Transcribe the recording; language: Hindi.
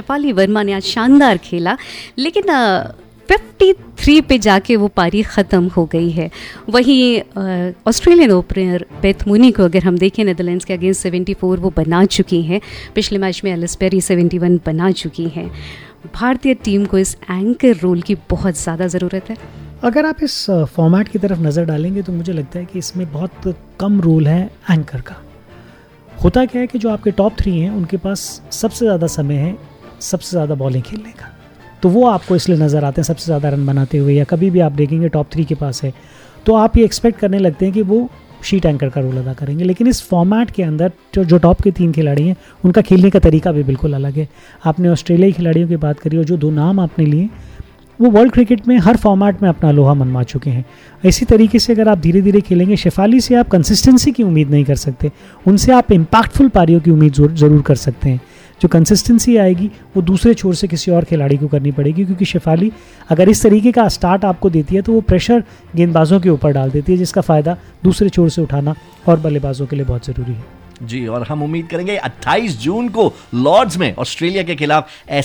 शेफाली वर्मा ने आज शानदार खेला, लेकिन 53 पे जाके वो पारी ख़त्म हो गई है। वहीं ऑस्ट्रेलियन ओपनर बेथ मूनी को अगर हम देखें, नेदरलैंड्स के अगेंस्ट 74 वो बना चुकी हैं। पिछले मैच में एलिस पेरी 71 बना चुकी हैं। भारतीय टीम को इस एंकर रोल की बहुत ज़्यादा ज़रूरत है। अगर आप इस फॉर्मेट की तरफ नज़र डालेंगे तो मुझे लगता है कि इसमें बहुत कम रोल है एंकर का। होता क्या है कि जो आपके टॉप 3 हैं उनके पास सबसे ज़्यादा समय है सबसे ज़्यादा बॉलिंग खेलने का, तो वो आपको इसलिए नज़र आते हैं सबसे ज़्यादा रन बनाते हुए। या कभी भी आप देखेंगे टॉप 3 के पास है तो आप ये एक्सपेक्ट करने लगते हैं कि वो शीट एंकर का रोल अदा करेंगे। लेकिन इस फॉर्मेट के अंदर जो टॉप के 3 खिलाड़ी हैं उनका खेलने का तरीका भी बिल्कुल अलग है। आपने ऑस्ट्रेलियाई खिलाड़ियों की बात करी और जो 2 नाम आपने लिए वो वर्ल्ड क्रिकेट में हर फॉर्मेट में अपना लोहा मनवा चुके हैं। इसी तरीके से अगर आप धीरे धीरे खेलेंगे, शेफाली से आप कंसिस्टेंसी की उम्मीद नहीं कर सकते, उनसे आप इम्पैक्टफुल पारियों की उम्मीद ज़रूर कर सकते हैं। जो कंसिस्टेंसी आएगी वो दूसरे छोर से किसी और खिलाड़ी को करनी पड़ेगी, क्योंकि शेफाली अगर इस तरीके का स्टार्ट आपको देती है तो वो प्रेशर गेंदबाजों के ऊपर डाल देती है, जिसका फ़ायदा दूसरे छोर से उठाना और बल्लेबाजों के लिए बहुत ज़रूरी है। जी, और हम उम्मीद करेंगे 28 जून को लॉर्ड्स में ऑस्ट्रेलिया के खिलाफ